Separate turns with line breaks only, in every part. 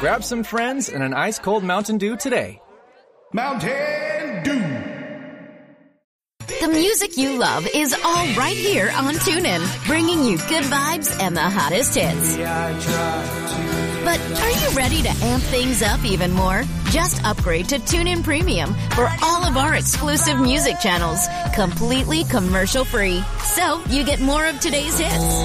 Grab some friends and an ice-cold Mountain Dew today.
Mountain Dew.
The music you love is all right here on TuneIn, bringing you good vibes and the hottest hits. But are you ready to amp things up even more? Just upgrade to TuneIn Premium for all of our exclusive music channels, completely commercial-free. So you get more of today's hits,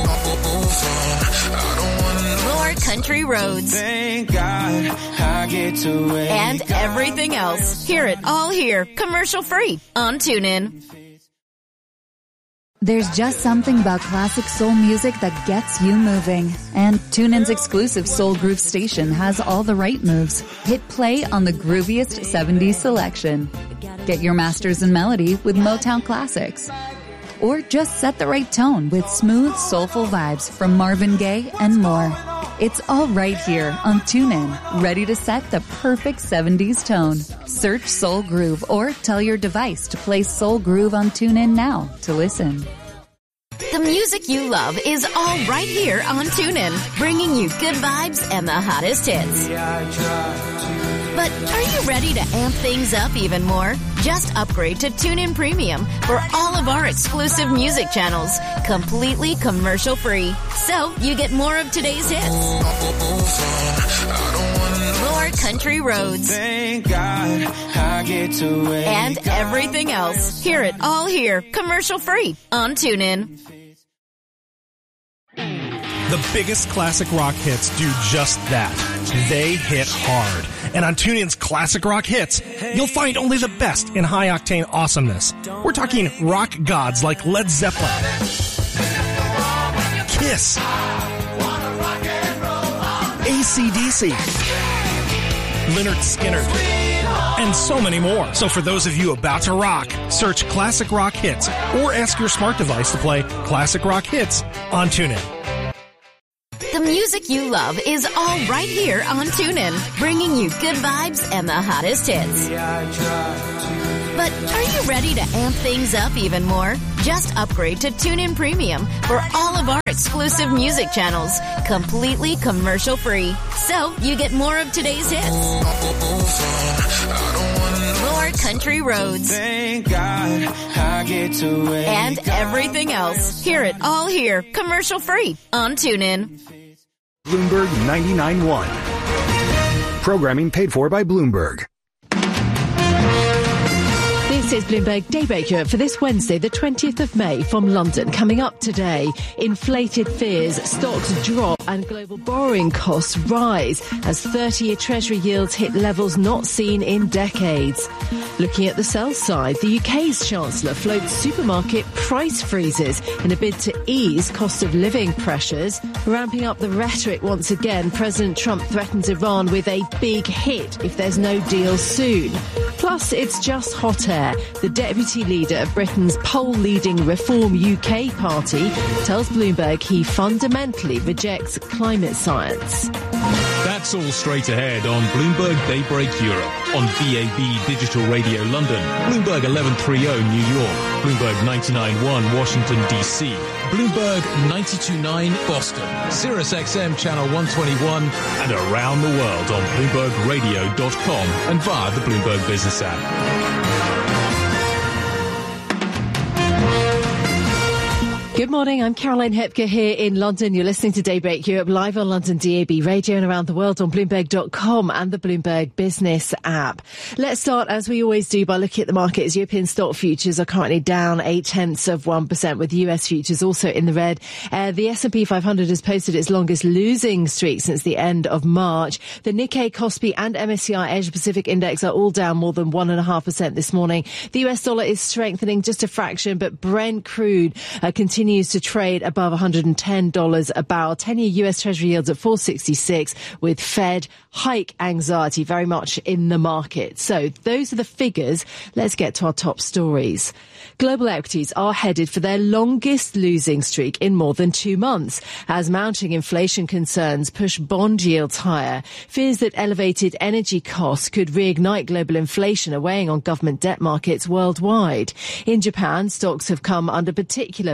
more country roads,
Thank God I get to wake
and everything else. Hear it all here, commercial-free on TuneIn.
There's just something about classic soul music that gets you moving. And TuneIn's exclusive Soul Groove station has all the right moves. Hit play on the grooviest 70s selection. Get your masters in melody with Motown classics. Or just set the right tone with smooth, soulful vibes from Marvin Gaye and more. It's all right here on TuneIn, ready to set the perfect 70s tone. Search Soul Groove or tell your device to play Soul Groove on TuneIn now to listen.
The music you love is all right here on TuneIn, bringing you good vibes and the hottest hits. But are you ready to amp things up even more? Just upgrade to TuneIn Premium for all of our exclusive music channels, completely commercial-free. So you get more of today's hits, more country roads,
Thank God I get to wake
and everything else. Hear it all here, commercial-free on TuneIn.
The biggest classic rock hits do just that. They hit hard. And on TuneIn's Classic Rock Hits, you'll find only the best in high-octane awesomeness. We're talking rock gods like Led Zeppelin, Kiss, AC/DC, Lynyrd Skynyrd, and so many more. So for those of you about to rock, search Classic Rock Hits or ask your smart device to play Classic Rock Hits on TuneIn.
The music you love is all right here on TuneIn, bringing you good vibes and the hottest hits. But are you ready to amp things up even more? Just upgrade to TuneIn Premium for all of our exclusive music channels, completely commercial-free. So you get more of today's hits, more country roads,
Thank God I get to wake
and everything else. Hear it all here, commercial-free on TuneIn.
Bloomberg 99.1. Programming paid for by Bloomberg.
This is Bloomberg Daybreak Europe for this Wednesday, the 20th of May from London. Coming up today, inflated fears, stocks drop and global borrowing costs rise as 30-year Treasury yields hit levels not seen in decades. Looking at the sell side, the UK's Chancellor floats supermarket price freezes in a bid to ease cost of living pressures. Ramping up the rhetoric once again, President Trump threatens Iran with a big hit if there's no deal soon. Plus, it's just hot air. The deputy leader of Britain's poll-leading Reform UK party tells Bloomberg he fundamentally rejects climate science.
That's all straight ahead on Bloomberg Daybreak Europe, on DAB Digital Radio London, Bloomberg 1130 New York, Bloomberg 99.1 Washington, D.C., Bloomberg 92.9 Boston, Sirius XM Channel 121, and around the world on BloombergRadio.com and via the Bloomberg Business app.
Good morning, I'm Caroline Hepker here in London. You're listening to Daybreak Europe live on London DAB radio and around the world on Bloomberg.com and the Bloomberg Business app. Let's start, as we always do, by looking at the markets. European stock futures are currently down 0.8%, with US futures also in the red. The S&P 500 has posted its longest losing streak since the end of March. The Nikkei, Kospi and MSCI Asia Pacific Index are all down more than 1.5% this morning. The US dollar is strengthening just a fraction, but Brent crude continues to trade above $110 a barrel. 10-year US Treasury yields at 4.66, with Fed hike anxiety very much in the market. So those are the figures. Let's get to our top stories. Global equities are headed for their longest losing streak in more than 2 months as mounting inflation concerns push bond yields higher. Fears that elevated energy costs could reignite global inflation are weighing on government debt markets worldwide. In Japan, stocks have come under particular pressure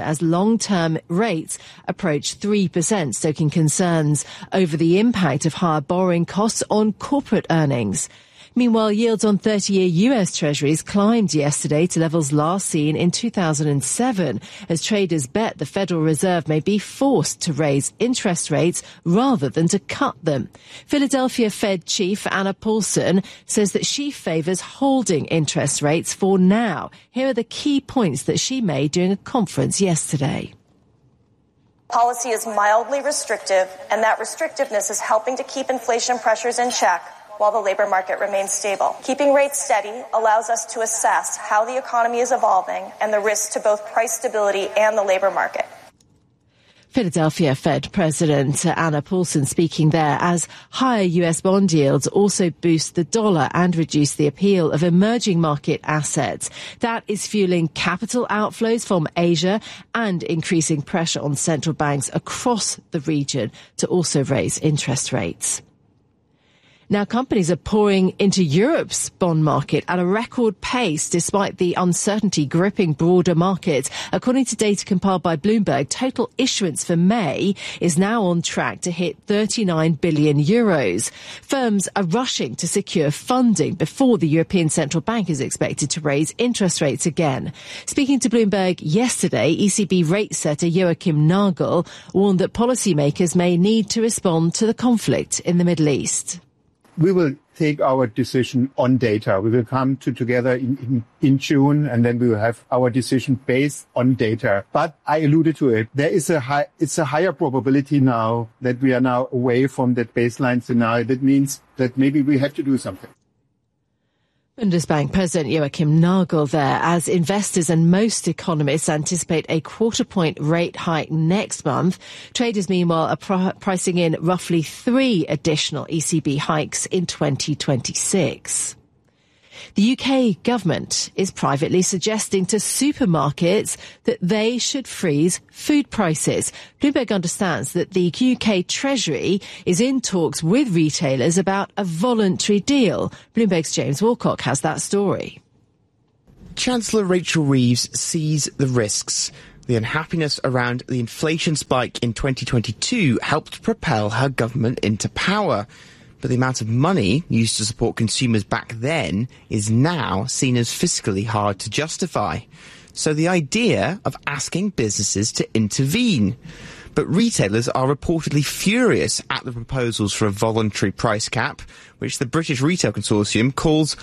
as long-term rates approach 3%, stoking concerns over the impact of higher borrowing costs on corporate earnings. Meanwhile, yields on 30-year US Treasuries climbed yesterday to levels last seen in 2007 as traders bet the Federal Reserve may be forced to raise interest rates rather than to cut them. Philadelphia Fed Chief Anna Paulson says that she favours holding interest rates for now. Here are the key points that she made during a conference yesterday.
Policy is mildly restrictive, and that restrictiveness is helping to keep inflation pressures in check while the labor market remains stable. Keeping rates steady allows us to assess how the economy is evolving and the risks to both price stability and the labor market.
Philadelphia Fed President Anna Paulson speaking there as higher US bond yields also boost the dollar and reduce the appeal of emerging market assets. That is fueling capital outflows from Asia and increasing pressure on central banks across the region to also raise interest rates. Now, companies are pouring into Europe's bond market at a record pace despite the uncertainty gripping broader markets. According to data compiled by Bloomberg, total issuance for May is now on track to hit 39 billion euros. Firms are rushing to secure funding before the European Central Bank is expected to raise interest rates again. Speaking to Bloomberg yesterday, ECB rate setter Joachim Nagel warned that policymakers may need to respond to the conflict in the Middle East.
We will take our decision on data. We will come together in June, and then we will have our decision based on data. But I alluded to it. It's a higher probability now that we are now away from that baseline scenario. That means that maybe we have to do something.
Bundesbank President Joachim Nagel there as investors and most economists anticipate a quarter-point rate hike next month. Traders, meanwhile, are pricing in roughly 3 additional ECB hikes in 2026. The UK government is privately suggesting to supermarkets that they should freeze food prices. Bloomberg understands that the UK Treasury is in talks with retailers about a voluntary deal. Bloomberg's James Wilcock has that story.
Chancellor Rachel Reeves sees the risks. The unhappiness around the inflation spike in 2022 helped propel her government into power. But the amount of money used to support consumers back then is now seen as fiscally hard to justify. So the idea of asking businesses to intervene. But retailers are reportedly furious at the proposals for a voluntary price cap, which the British Retail Consortium calls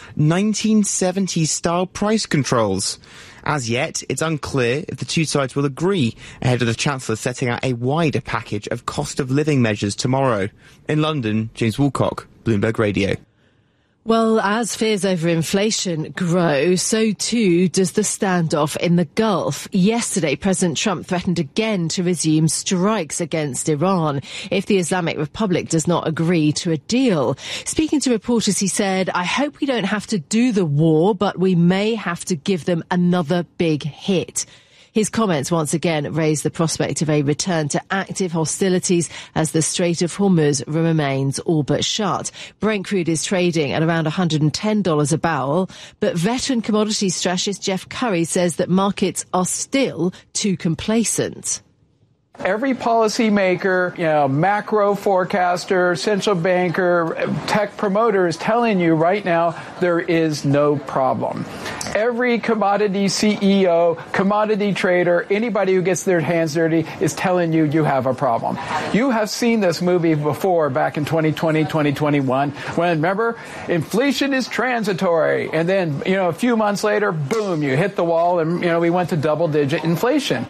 1970s-style price controls. As yet, it's unclear if the two sides will agree ahead of the Chancellor setting out a wider package of cost-of-living measures tomorrow. In London, James Woolcock, Bloomberg Radio.
Well, as fears over inflation grow, so too does the standoff in the Gulf. Yesterday, President Trump threatened again to resume strikes against Iran if the Islamic Republic does not agree to a deal. Speaking to reporters, he said, "I hope we don't have to do the war, but we may have to give them another big hit." His comments once again raised the prospect of a return to active hostilities as the Strait of Hormuz remains all but shut. Brent crude is trading at around $110 a barrel, but veteran commodities strategist Jeff Curry says that markets are still too complacent.
Every policymaker, macro forecaster, central banker, tech promoter is telling you right now there is no problem. Every commodity CEO, commodity trader, anybody who gets their hands dirty is telling you you have a problem. You have seen this movie before back in 2020, 2021, when, remember, inflation is transitory. And then, a few months later, boom, you hit the wall and, we went to double-digit inflation.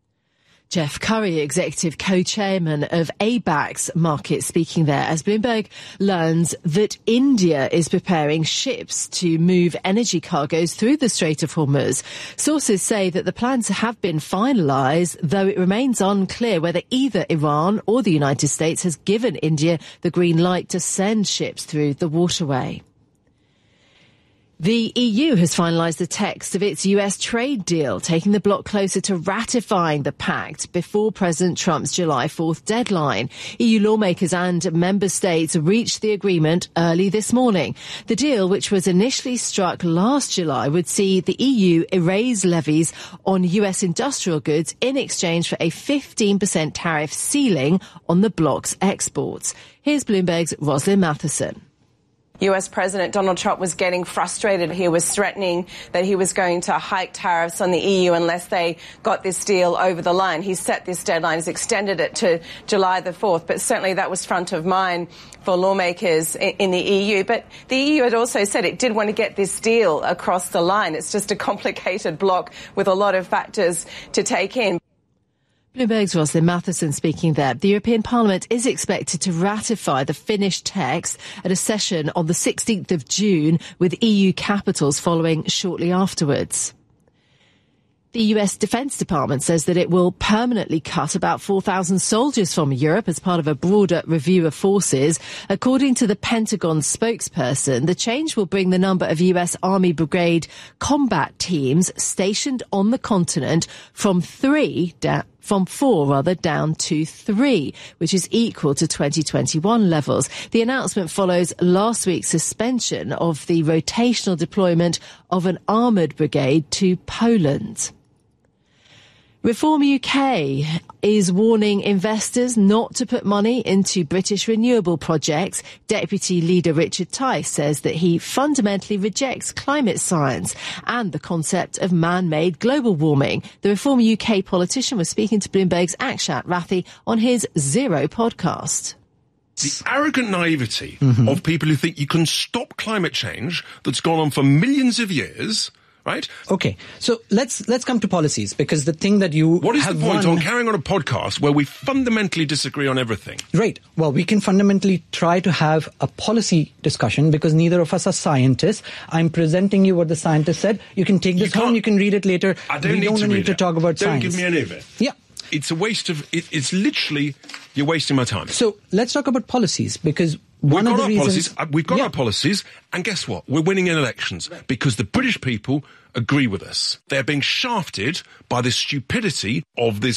Jeff Curry, executive co-chairman of ABAX Market, speaking there as Bloomberg learns that India is preparing ships to move energy cargoes through the Strait of Hormuz. Sources say that the plans have been finalised, though it remains unclear whether either Iran or the United States has given India the green light to send ships through the waterway. The EU has finalised the text of its US trade deal, taking the bloc closer to ratifying the pact before President Trump's July 4th deadline. EU lawmakers and member states reached the agreement early this morning. The deal, which was initially struck last July, would see the EU erase levies on US industrial goods in exchange for a 15% tariff ceiling on the bloc's exports. Here's Bloomberg's Roslyn Matheson.
US President Donald Trump was getting frustrated. He was threatening that he was going to hike tariffs on the EU unless they got this deal over the line. He set this deadline, he's extended it to July the 4th, but certainly that was front of mind for lawmakers in the EU. But the EU had also said it did want to get this deal across the line. It's just a complicated bloc with a lot of factors to take in.
Bloomberg's Roslyn Matheson speaking there. The European Parliament is expected to ratify the finished text at a session on the 16th of June, with EU capitals following shortly afterwards. The US Defense Department says that it will permanently cut about 4,000 soldiers from Europe as part of a broader review of forces. According to the Pentagon spokesperson, the change will bring the number of US Army Brigade combat teams stationed on the continent from 4 down to 3, which is equal to 2021 levels. The announcement follows last week's suspension of the rotational deployment of an armoured brigade to Poland. Reform UK is warning investors not to put money into British renewable projects. Deputy Leader Richard Tice says that he fundamentally rejects climate science and the concept of man-made global warming. The Reform UK politician was speaking to Bloomberg's Akshat Rathi on his Zero podcast.
The arrogant naivety of people who think you can stop climate change that's gone on for millions of years. Right?
Okay. So let's come to policies, because the thing that you
What is the point on carrying on a podcast where we fundamentally disagree on everything?
Right. Well, we can fundamentally try to have a policy discussion because neither of us are scientists. I'm presenting you what the scientist said. You can take this home, you can read it later.
I don't need to
talk about science.
Don't give me any of it.
Yeah.
It's a waste of... It's literally... You're wasting my time.
So let's talk about policies, because one of the reasons...
We've got our policies, and guess what? We're winning in elections because the British people agree with us. They're being shafted by the stupidity of this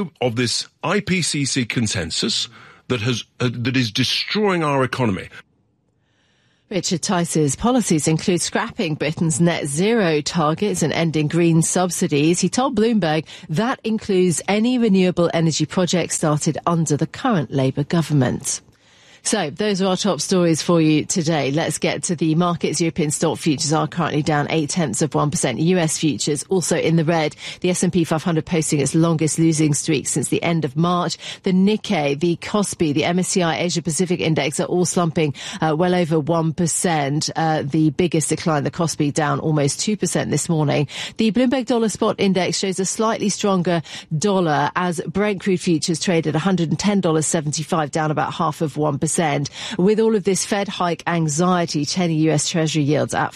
IPCC consensus that is destroying our economy.
Richard Tice's policies include scrapping Britain's net zero targets and ending green subsidies. He told Bloomberg that includes any renewable energy projects started under the current Labour government. So those are our top stories for you today. Let's get to the markets. European stock futures are currently down 0.8%. US futures also in the red. The S&P 500 posting its longest losing streak since the end of March. The Nikkei, the Kospi, the MSCI Asia Pacific Index are all slumping well over 1%. The biggest decline, the Kospi, down almost 2% this morning. The Bloomberg Dollar Spot Index shows a slightly stronger dollar as Brent crude futures trade at $110.75, down about 0.5%. With all of this Fed hike anxiety, 10-year US Treasury yields at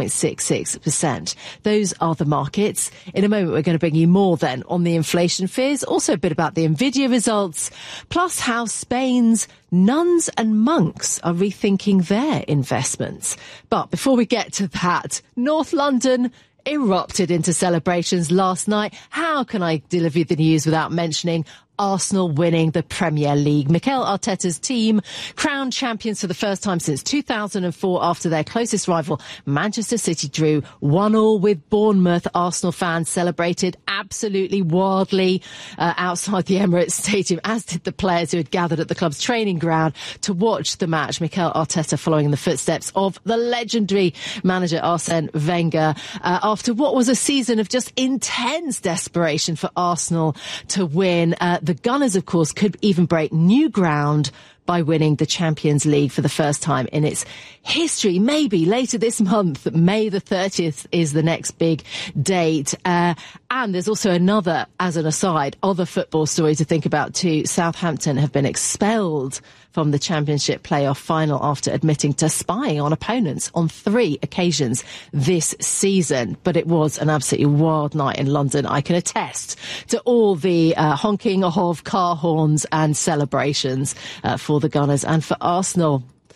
4.66%. Those are the markets. In a moment, we're going to bring you more then on the inflation fears, also a bit about the Nvidia results, plus how Spain's nuns and monks are rethinking their investments. But before we get to that, North London erupted into celebrations last night. How can I deliver the news without mentioning Arsenal winning the Premier League? Mikel Arteta's team crowned champions for the first time since 2004 after their closest rival Manchester City drew 1-1 with Bournemouth. Arsenal fans celebrated absolutely wildly outside the Emirates Stadium, as did the players who had gathered at the club's training ground to watch the match. Mikel Arteta following in the footsteps of the legendary manager Arsene Wenger after what was a season of just intense desperation for Arsenal to win. The Gunners, of course, could even break new ground by winning the Champions League for the first time in its history. Maybe later this month, May the 30th is the next big date. And there's also another, as an aside, other football story to think about too. Southampton have been expelled from the Championship playoff final after admitting to spying on opponents on 3 occasions this season. But it was an absolutely wild night in London. I can attest to all the honking of car horns and celebrations for the Gunners and for Arsenal.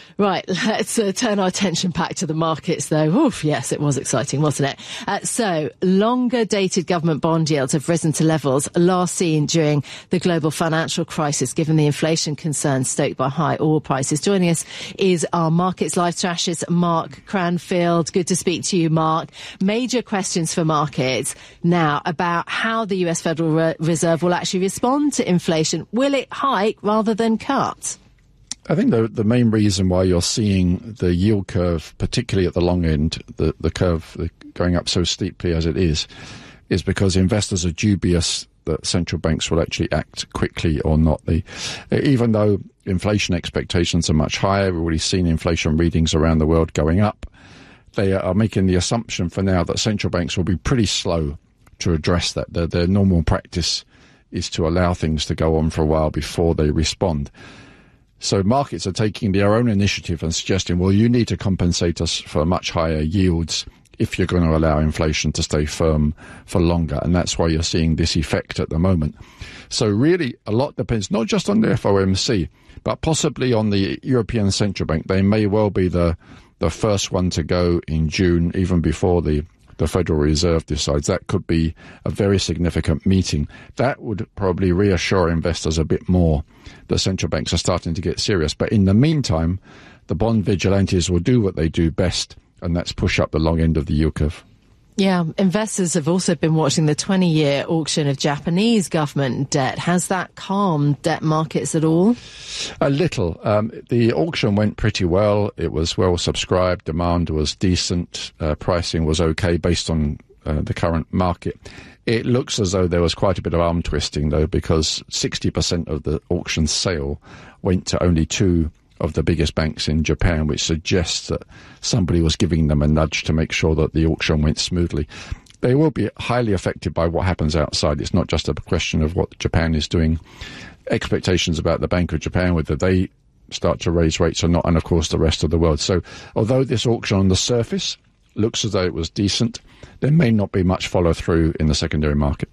Right, let's turn our attention back to the markets, though. Oof, yes, it was exciting, wasn't it? So, longer-dated government bond yields have risen to levels last seen during the global financial crisis, given the inflation concerns stoked by high oil prices. Joining us is our markets live strategist, Mark Cranfield. Good to speak to you, Mark. Major questions for markets now about how the US Federal Reserve will actually respond to inflation. Will it hike rather than cut?
I think the main reason why you're seeing the yield curve, particularly at the long end, the curve going up so steeply as it is because investors are dubious that central banks will actually act quickly or not. Even though inflation expectations are much higher, we've already seen inflation readings around the world going up, they are making the assumption for now that central banks will be pretty slow to address that. Their normal practice is to allow things to go on for a while before they respond. So markets are taking their own initiative and suggesting, well, you need to compensate us for much higher yields if you're going to allow inflation to stay firm for longer. And that's why you're seeing this effect at the moment. So really, a lot depends not just on the FOMC, but possibly on the European Central Bank. They may well be the first one to go in June, even before the Federal Reserve decides. That could be a very significant meeting. That would probably reassure investors a bit more that central banks are starting to get serious. But in the meantime, the bond vigilantes will do what they do best, and that's push up the long end of the yield curve.
Yeah, investors have also been watching the 20-year auction of Japanese government debt. Has that calmed debt markets at all?
A little. The auction went pretty well. It was well subscribed. Demand was decent. Pricing was okay based on the current market. It looks as though there was quite a bit of arm twisting, though, because 60% of the auction sale went to only two of the biggest banks in Japan, which suggests that somebody was giving them a nudge to make sure that the auction went smoothly. They will be highly affected by what happens outside. It's not just a question of what Japan is doing. Expectations about the Bank of Japan, whether they start to raise rates or not, and of course the rest of the world. So although this auction on the surface looks as though it was decent, there may not be much follow through in the secondary market.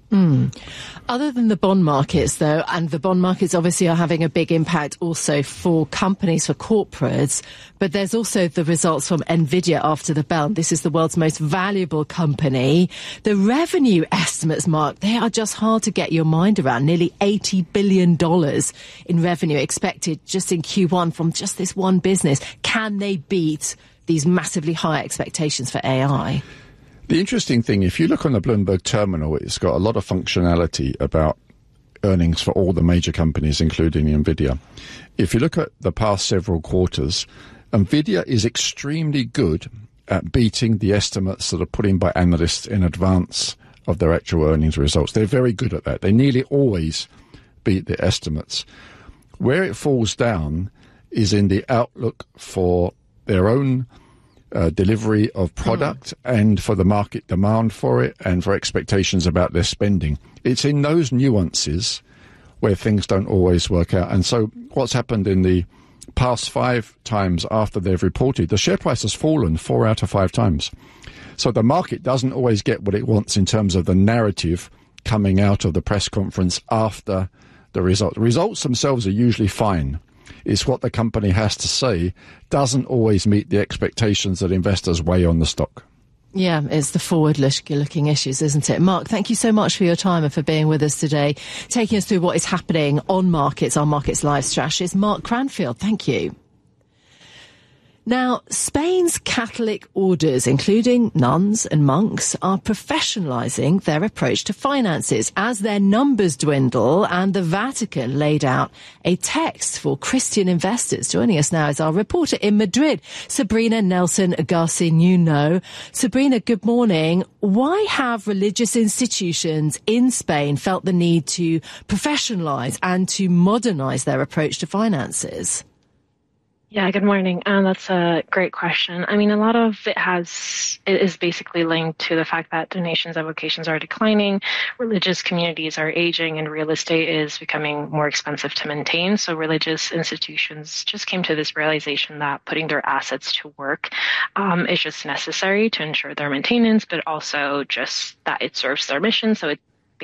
Other than the bond markets, though, and the bond markets obviously are having a big impact also for companies, for corporates, but there's also the results from Nvidia after the bell. This is the world's most valuable company. The revenue estimates, Mark, they are just hard to get your mind around. Nearly $80 billion in revenue expected just in Q1 from just this one business. Can they beat these massively high expectations for AI?
The interesting thing, if you look on the Bloomberg terminal, it's got a lot of functionality about earnings for all the major companies, including Nvidia. If you look at the past several quarters, Nvidia is extremely good at beating the estimates that are put in by analysts in advance of their actual earnings results. They're very good at that. They nearly always beat the estimates. Where it falls down is in the outlook for their own delivery of product and for the market demand for it and for expectations about their spending. It's in those nuances where things don't always work out. And so what's happened in the past 5 times after they've reported, the share price has fallen 4 out of 5 times. So the market doesn't always get what it wants in terms of the narrative coming out of the press conference after the result. The results themselves are usually fine. It's what the company has to say doesn't always meet the expectations that investors weigh on the stock.
Yeah, it's the forward-looking issues, isn't it? Mark, thank you so much for your time and for being with us today, taking us through what is happening on markets, our Markets Live strategist. Mark Cranfield, thank you. Now, Spain's Catholic orders, including nuns and monks, are professionalising their approach to finances as their numbers dwindle, and the Vatican laid out a text for Christian investors. Joining us now is our reporter in Madrid, Sabrina Nelson Garcinuno. Sabrina, good morning. Why have religious institutions in Spain felt the need to professionalise and to modernise their approach to finances?
Yeah, good morning. That's a great question. I mean, a lot of it is basically linked to the fact that donations and vocations are declining, religious communities are aging, and real estate is becoming more expensive to maintain. So religious institutions just came to this realization that putting their assets to work is just necessary to ensure their maintenance, but also just that it serves their mission. So it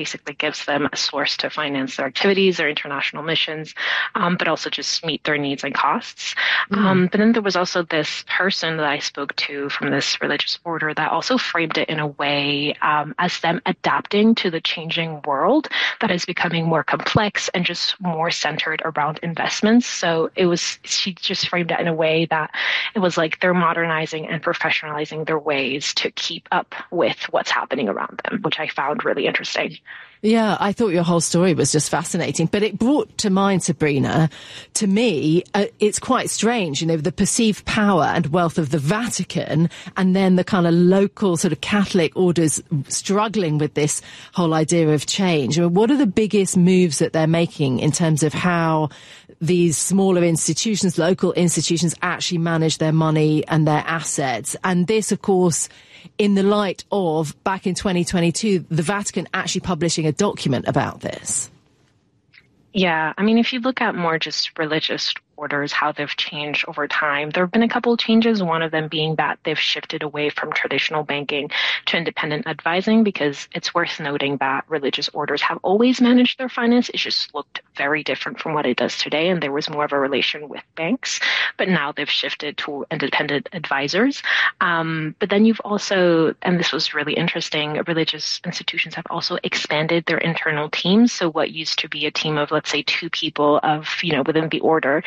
basically gives them a source to finance their activities, their international missions, but also just meet their needs and costs. But then there was also this person that I spoke to from this religious order that also framed it in a way as them adapting to the changing world that is becoming more complex and just more centered around investments. So she just framed it in a way that it was like they're modernizing and professionalizing their ways to keep up with what's happening around them, which I found really interesting.
Yeah, I thought your whole story was just fascinating, but it brought to mind, Sabrina, to me, it's quite strange, the perceived power and wealth of the Vatican and then the kind of local sort of Catholic orders struggling with this whole idea of change. I mean, what are the biggest moves that they're making in terms of how these smaller institutions, local institutions, actually manage their money and their assets? And this, of course, in the light of, back in 2022, the Vatican actually publishing a document about this.
Yeah, I mean, if you look at more just religious orders, how they've changed over time, there have been a couple of changes, one of them being that they've shifted away from traditional banking to independent advising, because it's worth noting that religious orders have always managed their finance. It just looked very different from what it does today, and there was more of a relation with banks. But now they've shifted to independent advisors. But then you've also, and this was really interesting, religious institutions have also expanded their internal teams. So what used to be a team of, let's say, 2 people within the order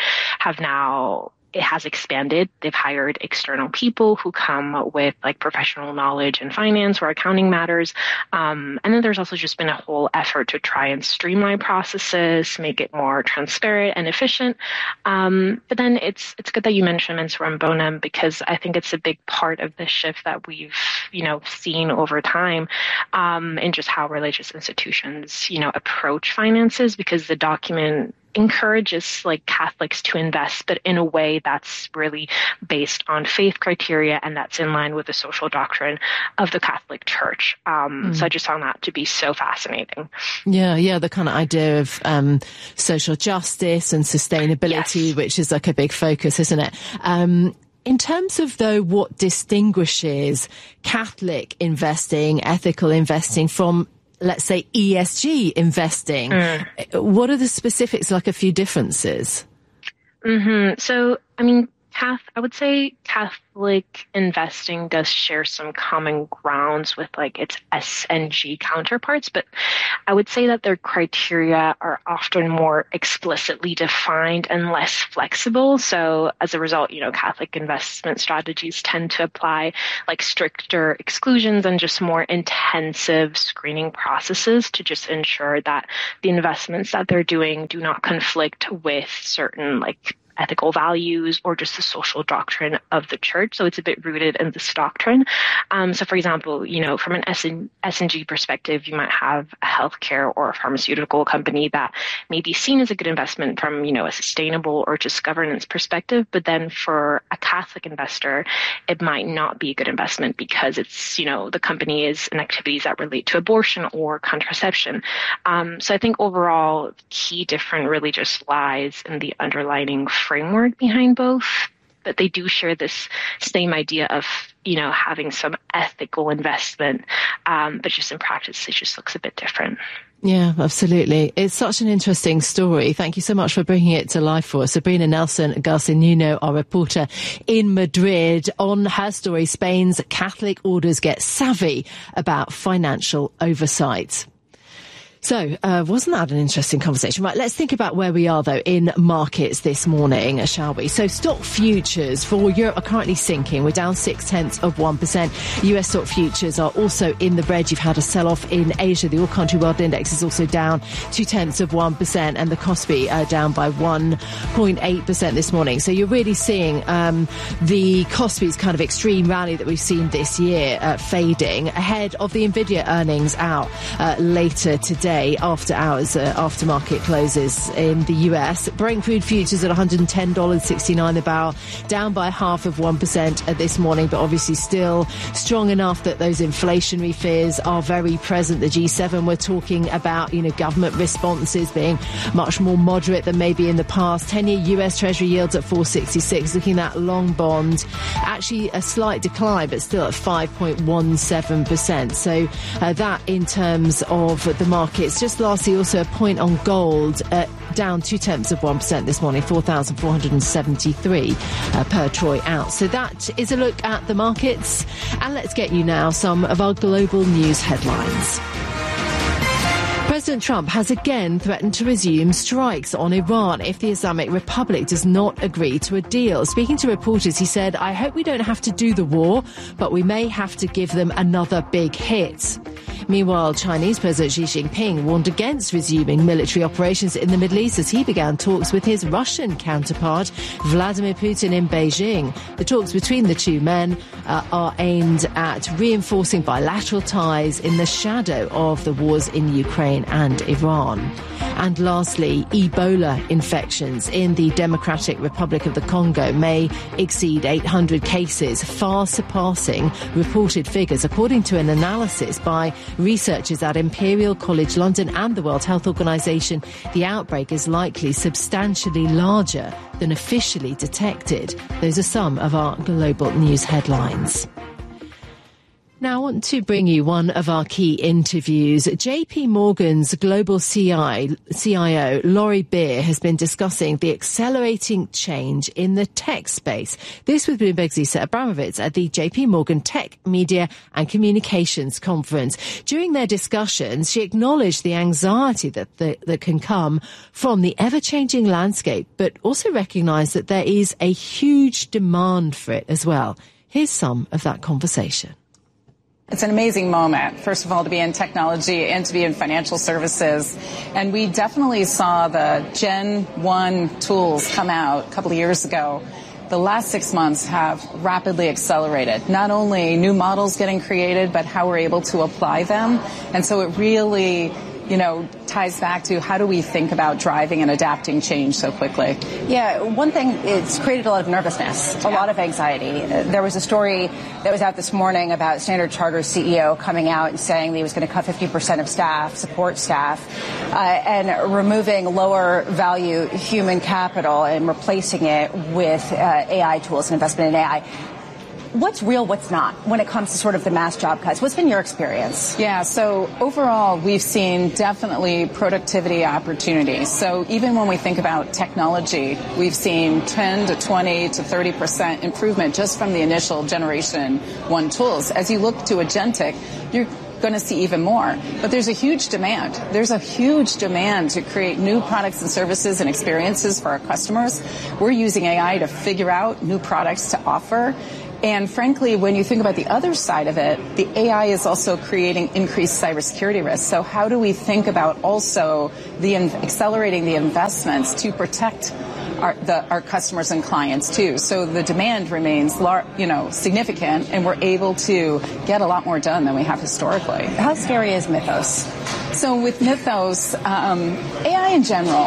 it has expanded. They've hired external people who come with like professional knowledge in finance or accounting matters. And then there's also just been a whole effort to try and streamline processes, make it more transparent and efficient. But then it's good that you mentioned Mensuram Bonum, because I think it's a big part of the shift that we've, seen over time, in just how religious institutions, approach finances, because the document encourages like Catholics to invest, but in a way that's really based on faith criteria and that's in line with the social doctrine of the Catholic Church. So I just found that to be so fascinating.
Yeah, the kind of idea of social justice and sustainability, yes, which is like a big focus, isn't it? In terms of, though, what distinguishes Catholic investing, ethical investing from, let's say, ESG investing, what are the specifics, like a few differences?
So, I mean, I would say Catholic investing does share some common grounds with like its S and G counterparts, but I would say that their criteria are often more explicitly defined and less flexible. So as a result, Catholic investment strategies tend to apply like stricter exclusions and just more intensive screening processes to just ensure that the investments that they're doing do not conflict with certain like ethical values or just the social doctrine of the church. So it's a bit rooted in this doctrine. So for example, from an S&G perspective, you might have a healthcare or a pharmaceutical company that may be seen as a good investment from, a sustainable or just governance perspective. But then for a Catholic investor, it might not be a good investment because it's, the company is in activities that relate to abortion or contraception. So I think overall, key difference really just lies in the underlining framework behind both, but they do share this same idea of, having some ethical investment, but just in practice, it just looks a bit different.
Yeah, absolutely. It's such an interesting story. Thank you so much for bringing it to life for us. Sabrina Nelson Garcia Nuno, our reporter in Madrid, on her story, Spain's Catholic orders get savvy about financial oversight. So, wasn't that an interesting conversation? Right, let's think about where we are, though, in markets this morning, shall we? So, stock futures for Europe are currently sinking. We're down 0.6%. US stock futures are also in the red. You've had a sell-off in Asia. The All-Country World Index is also down 0.2%, and the Kospi down by 1.8% this morning. So, you're really seeing the Kospi's kind of extreme rally that we've seen this year fading ahead of the Nvidia earnings out later today. today after hours, after market closes in the US. Brent crude futures at $110.69 a barrel, down by 0.5% this morning, but obviously still strong enough that those inflationary fears are very present. The G7 were talking about, government responses being much more moderate than maybe in the past. 10-year US Treasury yields at 4.66, looking at long bond, actually a slight decline, but still at 5.17%. So that in terms of the markets. Just lastly, also a point on gold, down 0.2% this morning, 4,473 per troy ounce. So that is a look at the markets. And let's get you now some of our global news headlines. President Trump has again threatened to resume strikes on Iran if the Islamic Republic does not agree to a deal. Speaking to reporters, he said, "I hope we don't have to do the war, but we may have to give them another big hit." Meanwhile, Chinese President Xi Jinping warned against resuming military operations in the Middle East as he began talks with his Russian counterpart, Vladimir Putin, in Beijing. The talks between the two men are aimed at reinforcing bilateral ties in the shadow of the wars in Ukraine and Iran. And lastly, Ebola infections in the Democratic Republic of the Congo may exceed 800 cases, far surpassing reported figures, according to an analysis by researchers at Imperial College London and the World Health Organization. The outbreak is likely substantially larger than officially detected. Those are some of our global news headlines. Now I want to bring you one of our key interviews. JP Morgan's global CIO, Laurie Beer, has been discussing the accelerating change in the tech space. This with Bloomberg's Lisa Abramovitz at the JP Morgan Tech, Media and Communications Conference. During their discussions, she acknowledged the anxiety that can come from the ever-changing landscape, but also recognised that there is a huge demand for it as well. Here's some of that conversation.
It's an amazing moment, first of all, to be in technology and to be in financial services. And we definitely saw the Gen 1 tools come out a couple of years ago. The last 6 months have rapidly accelerated. Not only new models getting created, but how we're able to apply them. And so it really, ties back to how do we think about driving and adapting change so quickly?
Yeah, one thing, it's created a lot of nervousness, a lot of anxiety. There was a story that was out this morning about Standard Charter's CEO coming out and saying that he was going to cut 50% of staff, support staff, and removing lower value human capital and replacing it with AI tools and investment in AI. What's real, what's not, when it comes to sort of the mass job cuts? What's been your experience?
Yeah, so overall, we've seen definitely productivity opportunities. So even when we think about technology, we've seen 10 to 20 to 30% improvement just from the initial Generation 1 tools. As you look to agentic, you're going to see even more. But there's a huge demand. There's a huge demand to create new products and services and experiences for our customers. We're using AI to figure out new products to offer. And frankly, when you think about the other side of it, the AI is also creating increased cybersecurity risks. So how do we think about also accelerating the investments to protect our customers and clients too? So the demand remains, significant, and we're able to get a lot more done than we have historically.
How scary is Mythos?
So with Mythos, AI in general,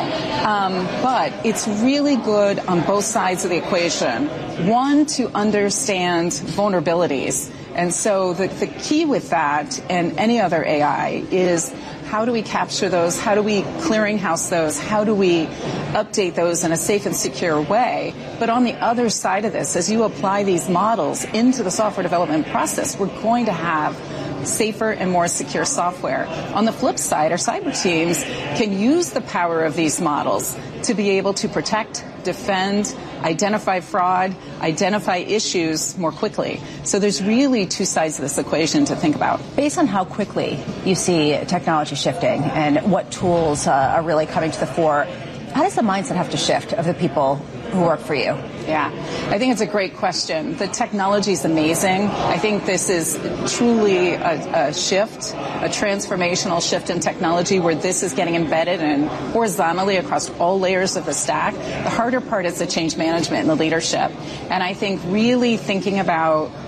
but it's really good on both sides of the equation. One, to understand vulnerabilities. And so the key with that and any other AI is how do we capture those? How do we clearinghouse those? How do we update those in a safe and secure way? But on the other side of this, as you apply these models into the software development process, we're going to have safer and more secure software. On the flip side, our cyber teams can use the power of these models to be able to protect, defend, identify fraud, identify issues more quickly. So there's really two sides of this equation to think about.
Based on how quickly you see technology shifting and what tools are really coming to the fore, how does the mindset have to shift of the people who work for you?
Yeah, I think it's a great question. The technology is amazing. I think this is truly a shift, a transformational shift in technology where this is getting embedded and horizontally across all layers of the stack. The harder part is the change management and the leadership. And I think really thinking about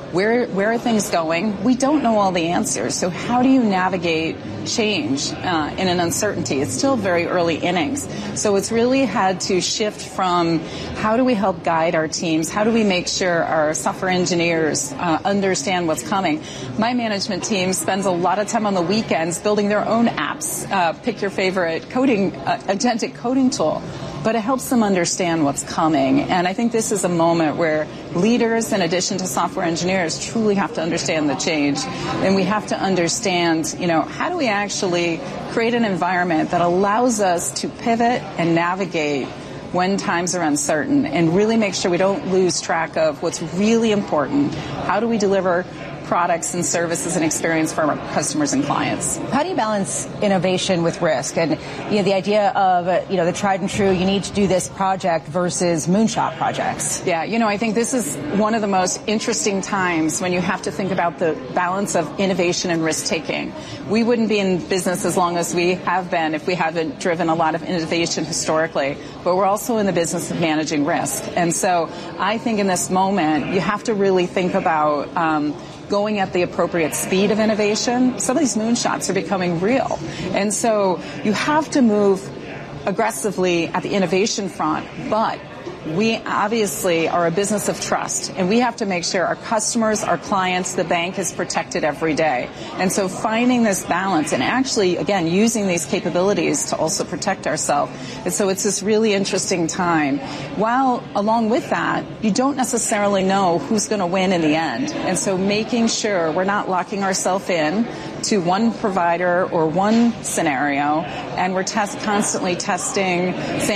Where are things going? We don't know all the answers. So how do you navigate change in an uncertainty? It's still very early innings. So it's really had to shift from how do we help guide our teams? How do we make sure our software engineers understand what's coming? My management team spends a lot of time on the weekends building their own apps. Pick your favorite coding, agentic coding tool. But it helps them understand what's coming. And I think this is a moment where leaders, in addition to software engineers, truly have to understand the change. And we have to understand, how do we actually create an environment that allows us to pivot and navigate when times are uncertain and really make sure we don't lose track of what's really important. How do we deliver products and services and experience for our customers and clients?
How do you balance innovation with risk? And the idea of the tried and true, you need to do this project versus moonshot projects.
Yeah, I think this is one of the most interesting times when you have to think about the balance of innovation and risk taking. We wouldn't be in business as long as we have been if we haven't driven a lot of innovation historically, but we're also in the business of managing risk. And so I think in this moment you have to really think about going at the appropriate speed of innovation. Some of these moonshots are becoming real. And so you have to move aggressively at the innovation front, but we obviously are a business of trust, and we have to make sure our customers, our clients, the bank is protected every day. And so finding this balance and actually, again, using these capabilities to also protect ourselves. And so it's this really interesting time. While along with that, you don't necessarily know who's going to win in the end. And so making sure we're not locking ourselves in to one provider or one scenario, and we're constantly testing,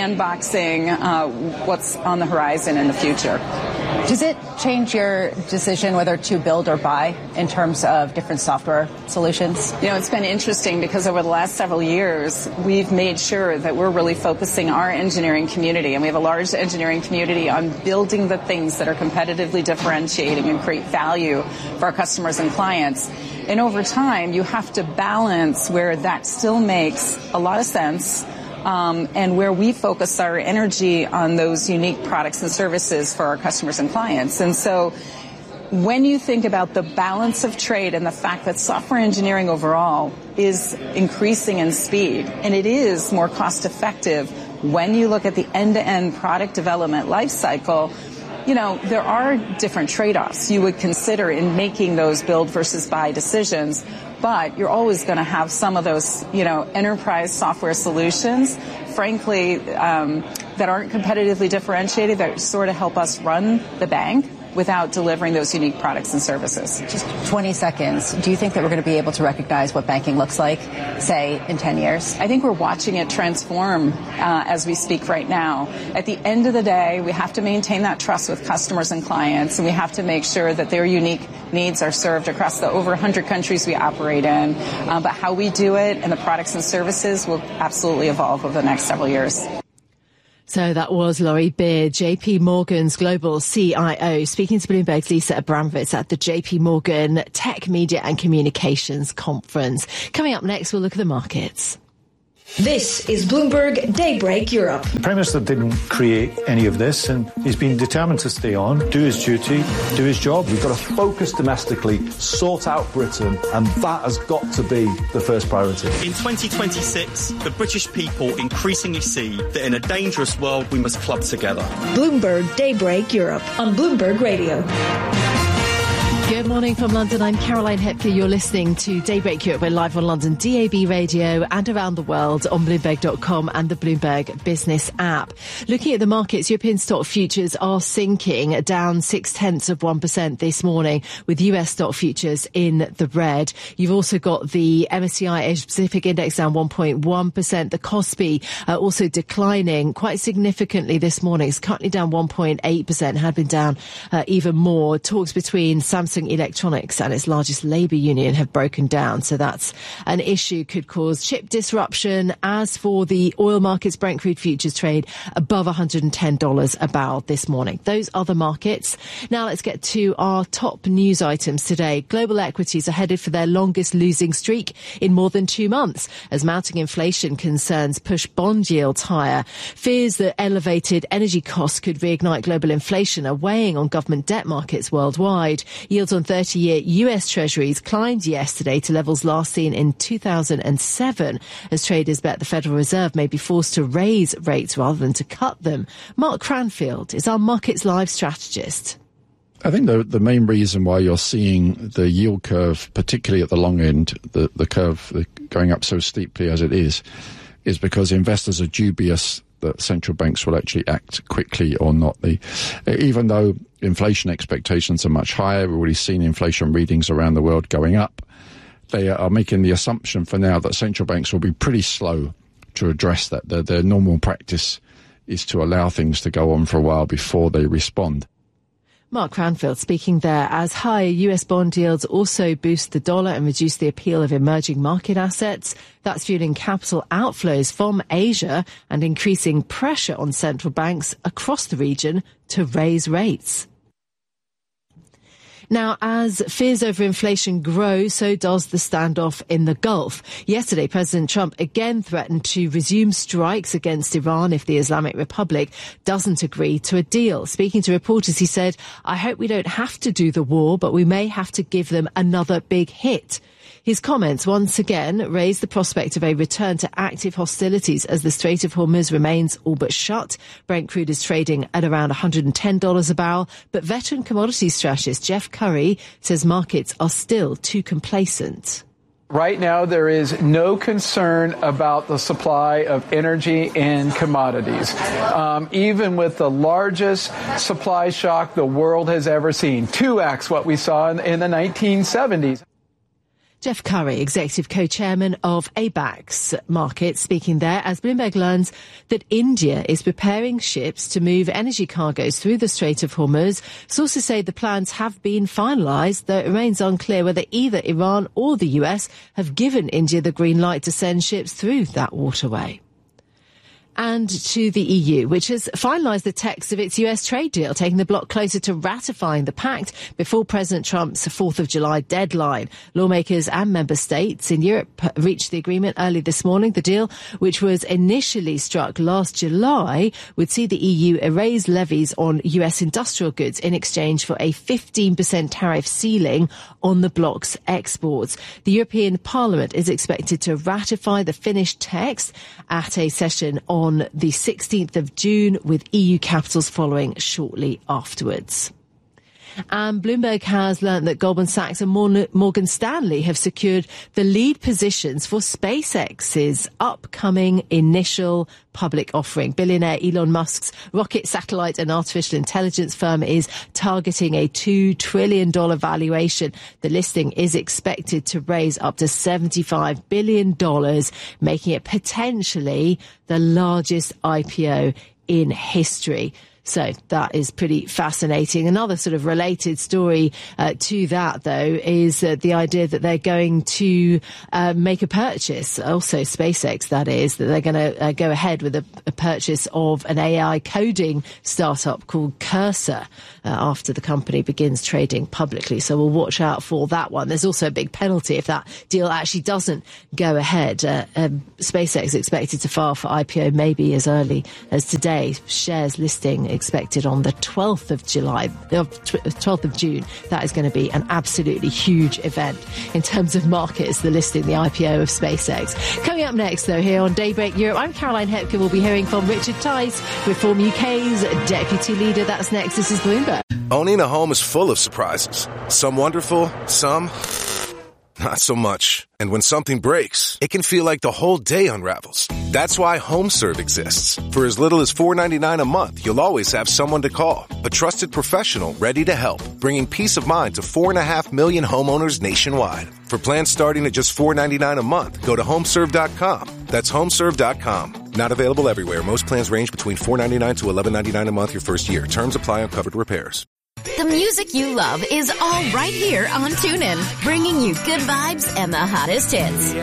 sandboxing what's on the horizon in the future.
Does it change your decision whether to build or buy in terms of different software solutions?
It's been interesting because over the last several years, we've made sure that we're really focusing our engineering community, and we have a large engineering community, on building the things that are competitively differentiating and create value for our customers and clients. And over time, you have to balance where that still makes a lot of sense, and where we focus our energy on those unique products and services for our customers and clients. And so when you think about the balance of trade and the fact that software engineering overall is increasing in speed, and it is more cost effective when you look at the end-to-end product development life cycle, there are different trade-offs you would consider in making those build versus buy decisions. But you're always going to have some of those, enterprise software solutions, frankly, that aren't competitively differentiated, that sort of help us run the bank without delivering those unique products and services.
Just 20 seconds. Do you think that we're going to be able to recognize what banking looks like, say, in 10 years?
I think we're watching it transform as we speak right now. At the end of the day, we have to maintain that trust with customers and clients, and we have to make sure that their unique needs are served across the over 100 countries we operate in. But how we do it and the products and services will absolutely evolve over the next several years.
So that was Laurie Beard, JP Morgan's global CIO, speaking to Bloomberg's Lisa Abramovitz at the JP Morgan Tech, Media and Communications Conference. Coming up next, we'll look at the markets.
This is Bloomberg Daybreak Europe.
The Prime Minister didn't create any of this, and he's been determined to stay on, do his duty, do his job.
We've got to focus domestically, sort out Britain, and that has got to be the first priority.
In 2026, the British people increasingly see that in a dangerous world, we must club together.
Bloomberg Daybreak Europe on Bloomberg Radio.
Good morning from London. I'm Caroline Hepker. You're listening to Daybreak Europe. We're live on London DAB radio and around the world on Bloomberg.com and the Bloomberg Business app. Looking at the markets, European stock futures are sinking, down 0.6% this morning, with US stock futures in the red. You've also got the MSCI Asia Pacific Index down 1.1%. The KOSPI also declining quite significantly this morning. It's currently down 1.8%, had been down even more. Talks between Samsung Electronics and its largest labour union have broken down, so that's an issue, could cause chip disruption. As for the oil markets, Brent crude futures trade above $110 a barrel this morning. Those are the markets. Now let's get to our top news items today. Global equities are headed for their longest losing streak in more than 2 months as mounting inflation concerns push bond yields higher. Fears that elevated energy costs could reignite global inflation are weighing on government debt markets worldwide. Yields yields on 30-year US Treasuries climbed yesterday to levels last seen in 2007 as traders bet the Federal Reserve may be forced to raise rates rather than to cut them. Mark Cranfield is our Markets Live strategist.
I think the main reason why you're seeing the yield curve, particularly at the long end, the curve going up so steeply as it is because investors are dubious that central banks will actually act quickly or not. Even though inflation expectations are much higher, we've already seen inflation readings around the world going up, they are making the assumption for now that central banks will be pretty slow to address that. Their normal practice is to allow things to go on for a while before they respond.
Mark Cranfield speaking there as higher US bond yields also boost the dollar and reduce the appeal of emerging market assets. That's fueling capital outflows from Asia and increasing pressure on central banks across the region to raise rates. Now, as fears over inflation grow, so does the standoff in the Gulf. Yesterday, President Trump again threatened to resume strikes against Iran if the Islamic Republic doesn't agree to a deal. Speaking to reporters, he said, "I hope we don't have to do the war, but we may have to give them another big hit." His comments once again raised the prospect of a return to active hostilities as the Strait of Hormuz remains all but shut. Brent crude is trading at around $110 a barrel, but veteran commodities strategist Jeff Curry says markets are still too complacent.
Right now, there is no concern about the supply of energy and commodities. Even with the largest supply shock the world has ever seen, 2x what we saw in the 1970s.
Jeff Curry, executive co-chairman of ABAX Markets, speaking there as Bloomberg learns that India is preparing ships to move energy cargoes through the Strait of Hormuz. Sources say the plans have been finalised, though it remains unclear whether either Iran or the US have given India the green light to send ships through that waterway. And to the EU, which has finalised the text of its US trade deal, taking the bloc closer to ratifying the pact before President Trump's 4th of July deadline. Lawmakers and member states in Europe reached the agreement early this morning. The deal, which was initially struck last July, would see the EU erase levies on US industrial goods in exchange for a 15% tariff ceiling on the bloc's exports. The European Parliament is expected to ratify the finished text at a session on the 16th of June, with EU capitals following shortly afterwards. And Bloomberg has learnt that Goldman Sachs and Morgan Stanley have secured the lead positions for SpaceX's upcoming initial public offering. Billionaire Elon Musk's rocket, satellite and artificial intelligence firm is targeting a $2 trillion valuation. The listing is expected to raise up to $75 billion, making it potentially the largest IPO in history. So that is pretty fascinating. Another sort of related story to that, though, is the idea that they're going to make a purchase, also SpaceX, that is, that they're going to go ahead with a purchase of an AI coding startup called Cursor after the company begins trading publicly. So we'll watch out for that one. There's also a big penalty if that deal actually doesn't go ahead. SpaceX is expected to file for IPO maybe as early as today. Shares listing expected on the 12th of July, 12th of June. That is going to be an absolutely huge event in terms of markets, the listing, the IPO of SpaceX. Coming up next, though, here on Daybreak Europe, I'm Caroline Hepker. We'll be hearing from Richard Tice, Reform UK's deputy leader. That's next. This is Bloomberg.
Owning a home is full of surprises. Some wonderful, some not so much. And when something breaks, it can feel like the whole day unravels. That's why HomeServe exists. For as little as $4.99 a month, you'll always have someone to call. A trusted professional ready to help, bringing peace of mind to 4.5 million homeowners nationwide. For plans starting at just $4.99 a month, go to HomeServe.com. That's HomeServe.com. Not available everywhere. Most plans range between $4.99 to $11.99 a month your first year. Terms apply on covered repairs.
The music you love is all right here on TuneIn, bringing you good vibes and the hottest hits.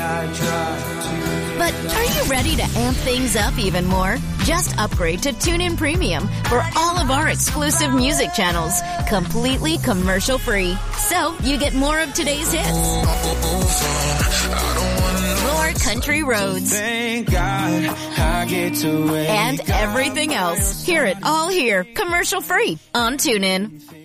But are you ready to amp things up even more? Just upgrade to TuneIn Premium for all of our exclusive music channels, completely commercial-free. So you get more of today's hits, more country roads,
Thank God I get to wake
and everything else. Hear it all here, commercial-free on TuneIn.